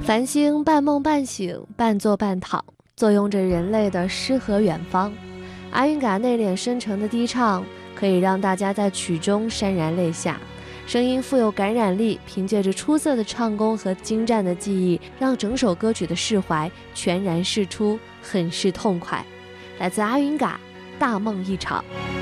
繁星半梦半醒，半坐半躺，作用着人类的诗和远方。阿云嘎内敛深沉的低唱，可以让大家在曲中潸然泪下。声音富有感染力，凭借着出色的唱功和精湛的技艺，让整首歌曲的释怀全然释出，很是痛快。来自阿云嘎，大梦一场。